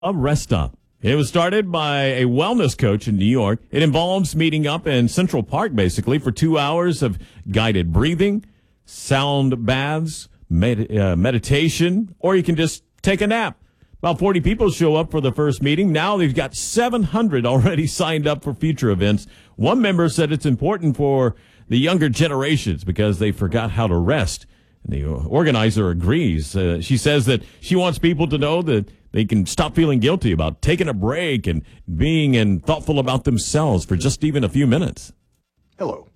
A rest stop. It was started by a wellness coach in New York. It involves meeting up in Central Park, basically, for 2 hours of guided breathing, sound baths, meditation, or you can just take a nap. About 40 people show up for the first meeting. Now they've got 700 already signed up for future events. One member said it's important for the younger generations because they forgot how to rest. And the organizer agrees. She says that she wants people to know that they can stop feeling guilty about taking a break and being thoughtful about themselves for just even a few minutes. Hello,